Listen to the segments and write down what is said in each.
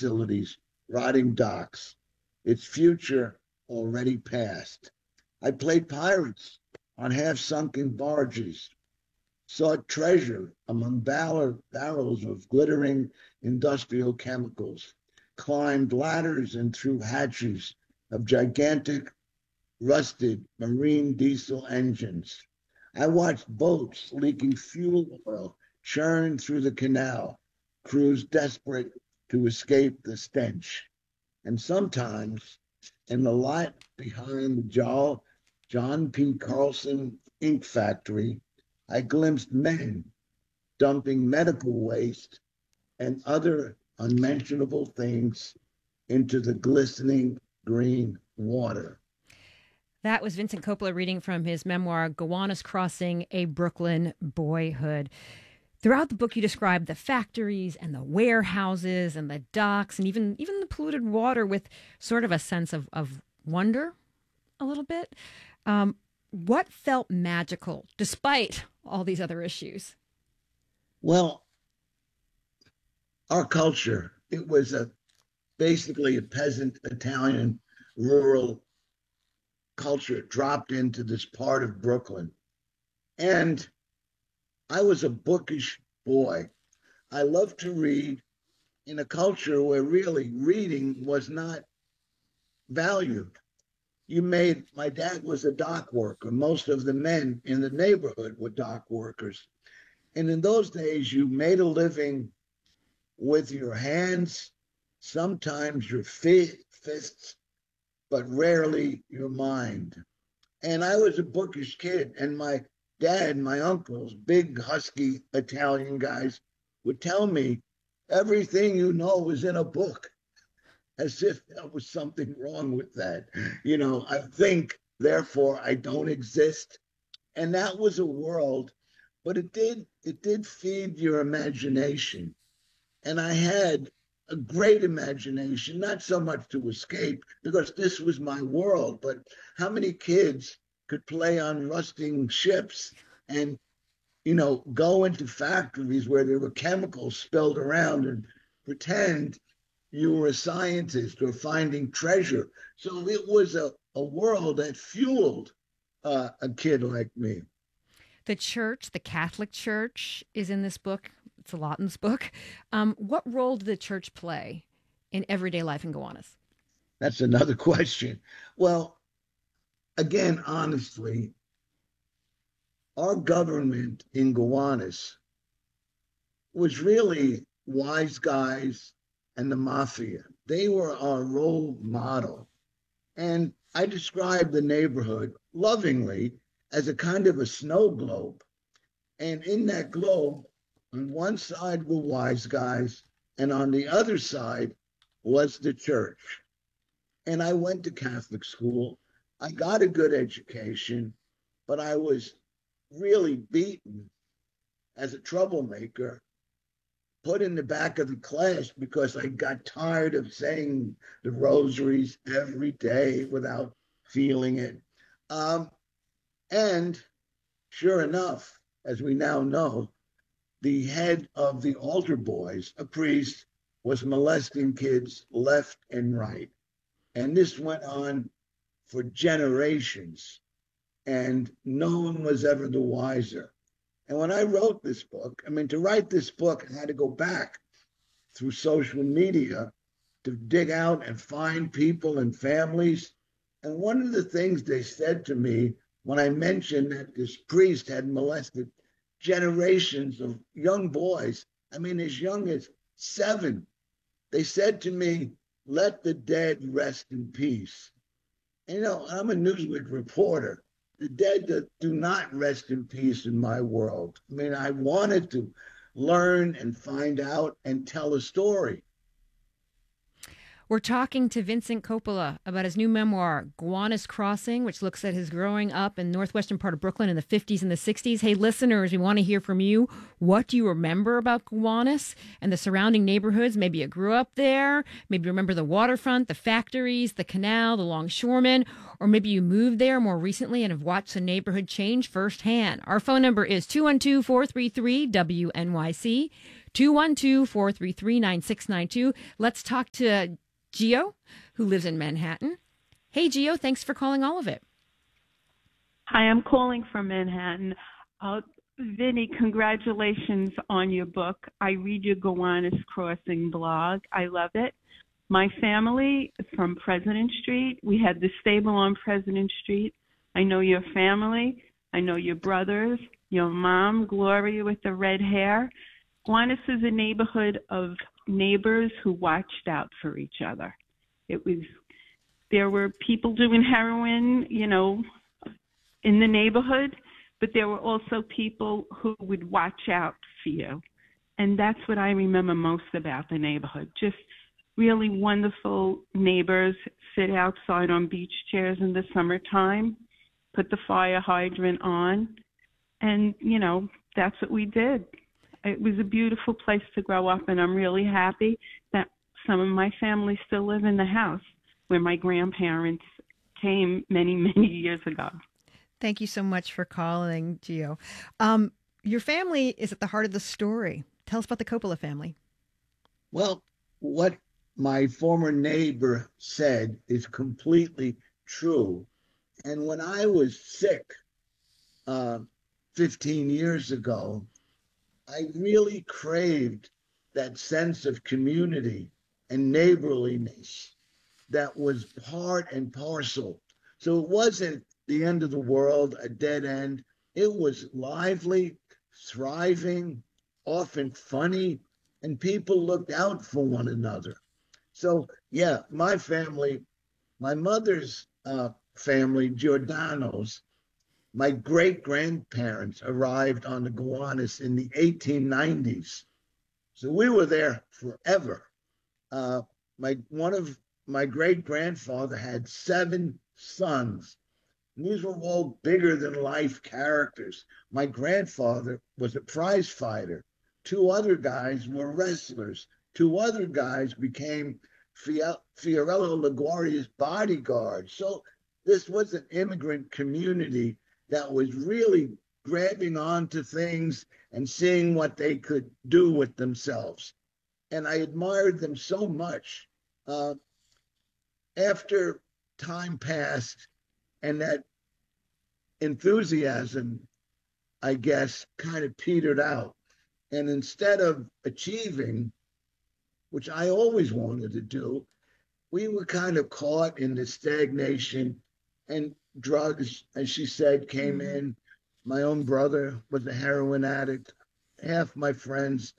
facilities, rotting docks, its future already past. I played pirates on half sunken barges, sought treasure among barrels of glittering industrial chemicals, climbed ladders and through hatches of gigantic rusted marine diesel engines. I watched boats leaking fuel oil churn through the canal, crews desperate to escape the stench. And sometimes, in the lot behind the John P. Carlson ink factory, I glimpsed men dumping medical waste and other unmentionable things into the glistening green water. That was Vincent Coppola reading from his memoir, Gowanus Crossing, A Brooklyn Boyhood. Throughout the book, you describe the factories and the warehouses and the docks and even the polluted water with sort of a sense of wonder a little bit. What felt magical despite all these other issues? Well, our culture, it was basically a peasant Italian rural culture dropped into this part of Brooklyn. And I was a bookish boy. I loved to read in a culture where really reading was not valued. My dad was a dock worker. Most of the men in the neighborhood were dock workers. And in those days, you made a living with your hands, sometimes your fists, but rarely your mind. And I was a bookish kid, and my dad, my uncles, big, husky Italian guys, would tell me everything you know is in a book, as if there was something wrong with that. I think, therefore, I don't exist. And that was a world, but it did feed your imagination. And I had a great imagination, not so much to escape, because this was my world, but how many kids could play on rusting ships and, go into factories where there were chemicals spilled around and pretend you were a scientist or finding treasure. So it was a world that fueled a kid like me. The church, the Catholic Church, is in this book. It's a lot in this book. What role did the church play in everyday life in Gowanus? That's another question. Well, again, honestly, our government in Gowanus was really wise guys and the mafia. They were our role model. And I describe the neighborhood lovingly as a kind of a snow globe. And in that globe, on one side were wise guys, and on the other side was the church. And I went to Catholic school. I got a good education, but I was really beaten as a troublemaker, put in the back of the class because I got tired of saying the rosaries every day without feeling it. And sure enough, as we now know, the head of the altar boys, a priest, was molesting kids left and right. And this went on for generations, and no one was ever the wiser. And when I wrote this book, to write this book, I had to go back through social media to dig out and find people and families. And one of the things they said to me when I mentioned that this priest had molested generations of young boys, as young as 7, they said to me, "Let the dead rest in peace." And, I'm a Newsweek reporter. The dead do not rest in peace in my world. I wanted to learn and find out and tell a story. We're talking to Vincent Coppola about his new memoir, Gowanus Crossing, which looks at his growing up in northwestern part of Brooklyn in the 50s and the 60s. Hey, listeners, we want to hear from you. What do you remember about Gowanus and the surrounding neighborhoods? Maybe you grew up there. Maybe you remember the waterfront, the factories, the canal, the longshoremen. Or maybe you moved there more recently and have watched the neighborhood change firsthand. Our phone number is 212-433-WNYC. 212-433-9692. Let's talk to Gio, who lives in Manhattan. Hey, Gio, thanks for calling All of It. Hi, I'm calling from Manhattan. Vinny, congratulations on your book. I read your Gowanus Crossing blog. I love it. My family is from President Street. We had the stable on President Street. I know your family. I know your brothers, your mom, Gloria, with the red hair. Gowanus is a neighborhood of neighbors who watched out for each other. There were people doing heroin, in the neighborhood, but there were also people who would watch out for you. And that's what I remember most about the neighborhood. Just really wonderful neighbors, sit outside on beach chairs in the summertime, put the fire hydrant on, and, that's what we did. It was a beautiful place to grow up, and I'm really happy that some of my family still live in the house where my grandparents came many, many years ago. Thank you so much for calling, Gio. Your family is at the heart of the story. Tell us about the Coppola family. Well, what my former neighbor said is completely true. And when I was sick 15 years ago, I really craved that sense of community and neighborliness that was part and parcel. So it wasn't the end of the world, a dead end. It was lively, thriving, often funny, and people looked out for one another. So, yeah, my family, my mother's family, Giordano's, my great-grandparents arrived on the Gowanus in the 1890s. So we were there forever. One of my great-grandfather had 7 sons. These were all bigger than life characters. My grandfather was a prize fighter. 2 other guys were wrestlers. 2 other guys became Fiorello LaGuardia's bodyguards. So this was an immigrant community that was really grabbing onto things and seeing what they could do with themselves. And I admired them so much. After time passed, and that enthusiasm, I guess, kind of petered out. And instead of achieving, which I always wanted to do, we were kind of caught in the stagnation, and drugs, as she said, came in. My own brother was a heroin addict. Half my friends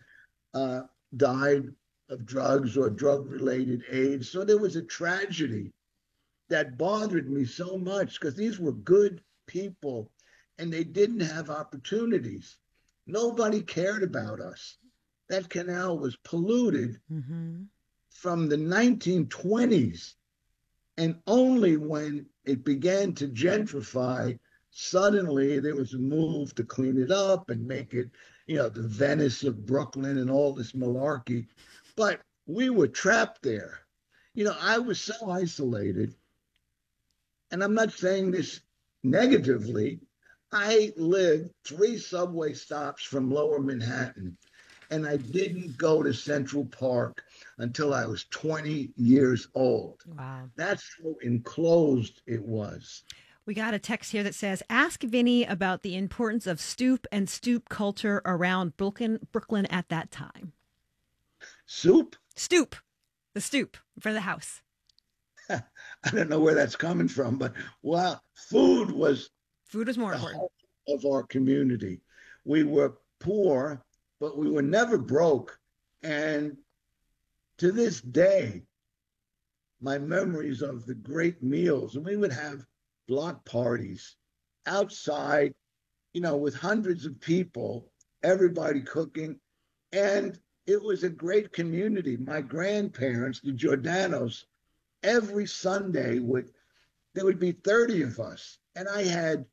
died of drugs or drug-related AIDS. So there was a tragedy that bothered me so much because these were good people and they didn't have opportunities. Nobody cared about us. That canal was polluted from the 1920s. And only when it began to gentrify, suddenly there was a move to clean it up and make it, the Venice of Brooklyn and all this malarkey. But we were trapped there. I was so isolated. And I'm not saying this negatively. I lived 3 subway stops from Lower Manhattan, and I didn't go to Central Park until I was 20 years old. Wow. That's how enclosed it was. We got a text here that says, ask Vinny about the importance of stoop and stoop culture around Brooklyn at that time. Soup? Stoop. The stoop in front of the house. I don't know where that's coming from, but food was more important of our community. We were poor, but we were never broke. And to this day, my memories of the great meals, and we would have block parties outside, with hundreds of people, everybody cooking. And it was a great community. My grandparents, the Giordano's, every Sunday there would be 30 of us. And I had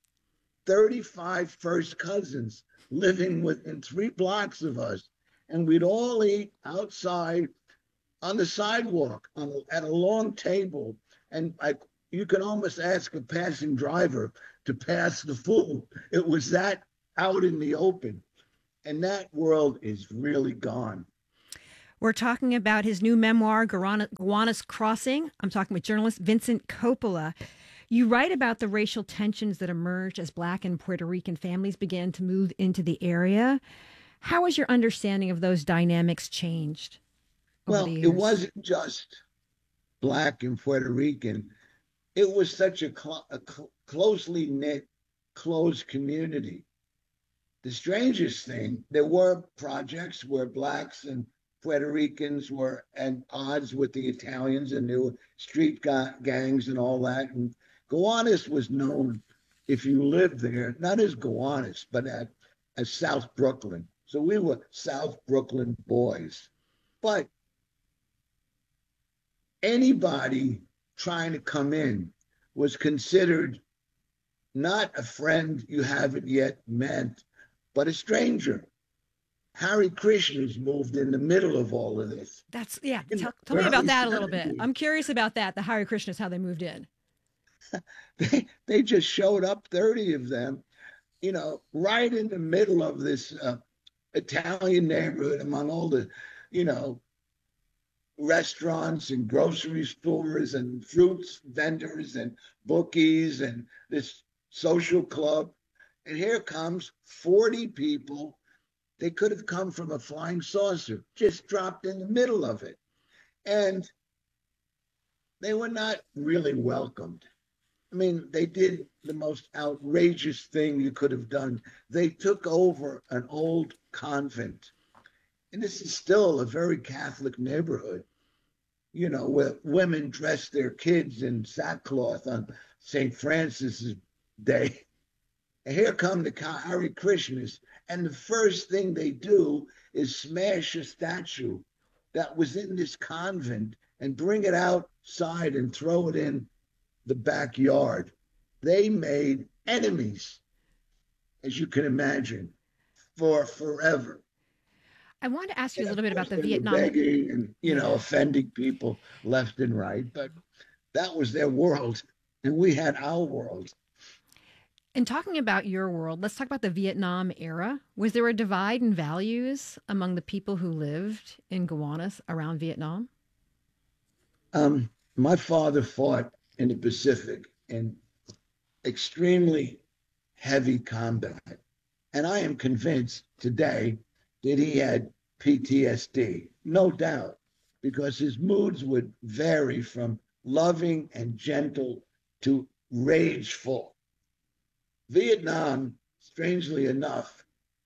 35 first cousins living within 3 blocks of us. And we'd all eat outside on the sidewalk at a long table. And you could almost ask a passing driver to pass the food. It was that out in the open. And that world is really gone. We're talking about his new memoir, Gowanus Crossing. I'm talking with journalist Vincent Coppola. You write about the racial tensions that emerged as Black and Puerto Rican families began to move into the area. How has your understanding of those dynamics changed over the Well, years? it wasn't just Black and Puerto Rican. It was such a closely knit, closed community. The strangest thing, there were projects where Blacks and Puerto Ricans were at odds with the Italians, and there were street gangs and all that. And Gowanus was known, if you lived there, not as Gowanus, but as South Brooklyn. So we were South Brooklyn boys. But anybody trying to come in was considered not a friend you haven't yet met, but a stranger. Hare Krishnas moved in the middle of all of this. Tell me about that a little bit. I'm curious about that, the Hare Krishnas, how they moved in. They just showed up, 30 of them, right in the middle of this Italian neighborhood among all the, restaurants and grocery stores and fruits vendors and bookies and this social club. And here comes 40 people. They could have come from a flying saucer, just dropped in the middle of it. And they were not really welcomed. I mean, they did the most outrageous thing you could have done. They took over an old convent. And this is still a very Catholic neighborhood, where women dress their kids in sackcloth on St. Francis's Day. And here come the Hare Krishnas. And the first thing they do is smash a statue that was in this convent and bring it outside and throw it in the backyard. They made enemies, as you can imagine, for forever. I want to ask you a little bit about the Vietnam. Begging and, offending people left and right. But that was their world. And we had our world. And talking about your world, let's talk about the Vietnam era. Was there a divide in values among the people who lived in Gowanus around Vietnam? My father fought in the Pacific in extremely heavy combat. And I am convinced today that he had PTSD, no doubt, because his moods would vary from loving and gentle to rageful. Vietnam, strangely enough,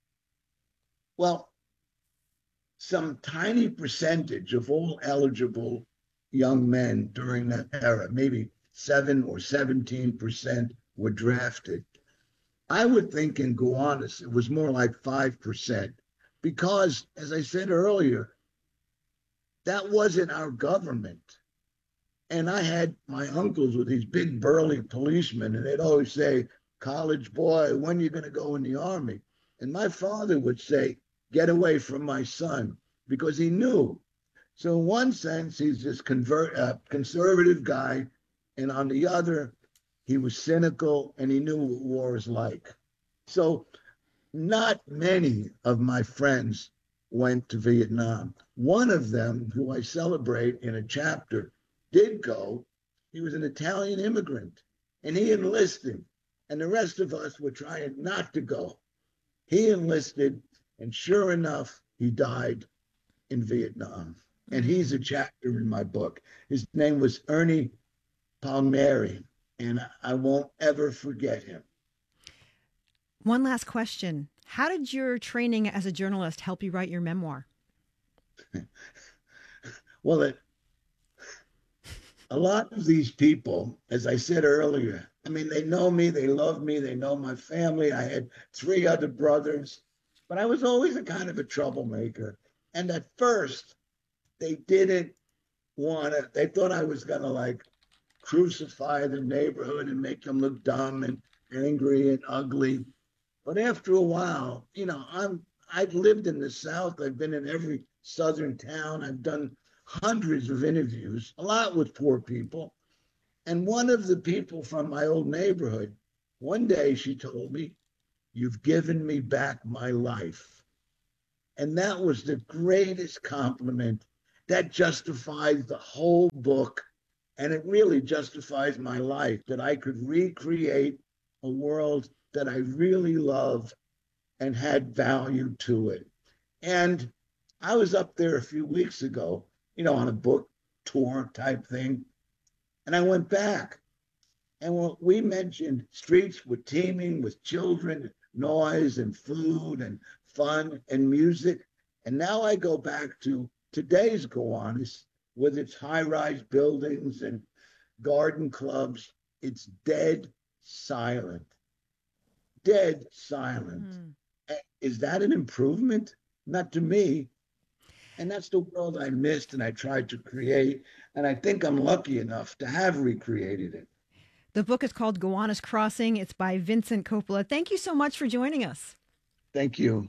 some tiny percentage of all eligible young men during that era, maybe 7 or 17% were drafted. I would think in Gowanus it was more like 5%, because, as I said earlier, that wasn't our government. And I had my uncles with these big burly policemen, and they'd always say, "College boy, when are you going to go in the army?" And my father would say, "Get away from my son," because he knew. So in one sense, he's this conservative guy, and on the other, he was cynical and he knew what war is like. So not many of my friends went to Vietnam. One of them, who I celebrate in a chapter, did go. He was an Italian immigrant, and he enlisted. And the rest of us were trying not to go. He enlisted, and sure enough, he died in Vietnam. And he's a chapter in my book. His name was Ernie Palmieri, and I won't ever forget him. One last question. How did your training as a journalist help you write your memoir? Well, a lot of these people, as I said earlier, I mean, they know me, they love me, they know my family. I had 3 other brothers, but I was always a kind of a troublemaker. And at first, they didn't they thought I was going to crucify the neighborhood and make them look dumb and angry and ugly. But after a while, I've lived in the South. I've been in every Southern town. I've done hundreds of interviews, a lot with poor people. And one of the people from my old neighborhood, one day she told me, "You've given me back my life." And that was the greatest compliment. That justifies the whole book. And it really justifies my life that I could recreate a world that I really love and had value to it. And I was up there a few weeks ago, on a book tour type thing. And I went back. And when we mentioned streets were teeming with children, noise and food and fun and music. And now I go back to today's Gowanus with its high-rise buildings and garden clubs. It's dead silent. Dead silent. Is that an improvement? Not to me. And that's the world I missed and I tried to create. And I think I'm lucky enough to have recreated it. The book is called Gowanus Crossing. It's by Vincent Coppola. Thank you so much for joining us. Thank you.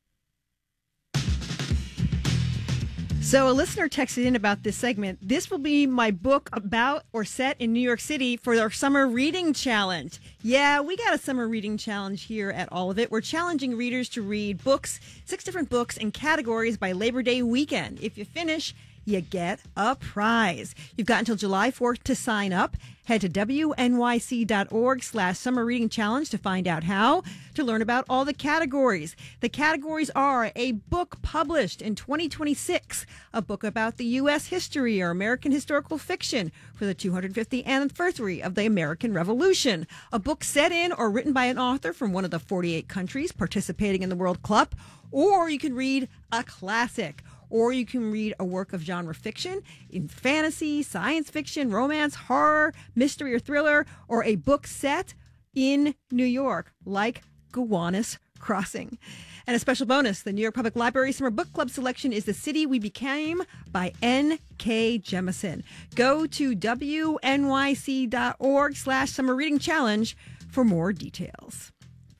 So a listener texted in about this segment. This will be my book about or set in New York City for our summer reading challenge. Yeah, we got a summer reading challenge here at All of It. We're challenging readers to read books, 6 different books in categories by Labor Day weekend. If you finish, you get a prize. You've got until July 4th to sign up. Head to wnyc.org/summer reading challenge to find out how, to learn about all the categories. The categories are a book published in 2026, a book about the U.S. history or American historical fiction for the 250th anniversary of the American Revolution, a book set in or written by an author from one of the 48 countries participating in the World Cup, or you can read a classic. Or you can read a work of genre fiction in fantasy, science fiction, romance, horror, mystery, or thriller, or a book set in New York, like Gowanus Crossing. And a special bonus, the New York Public Library Summer Book Club selection is The City We Became by N.K. Jemisin. Go to wnyc.org/summer reading challenge for more details.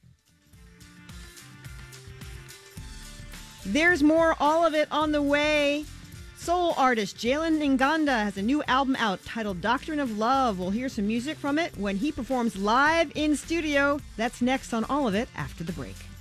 There's more All of It on the way. Soul artist Jalen Nganda has a new album out titled Doctrine of Love. We'll hear some music from it when he performs live in studio. That's next on All of It after the break.